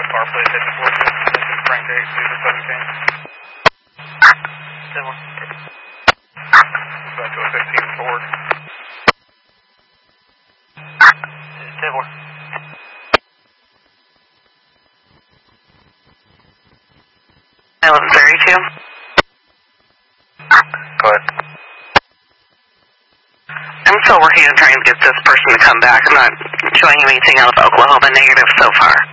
car plate 54, Frank 8, 17. 10-1. Back to a 15 Ford. 10-1. I 1132. Go ahead. I'm still working on trying to get this person to come back. I'm not showing him anything out of Oklahoma negative so far.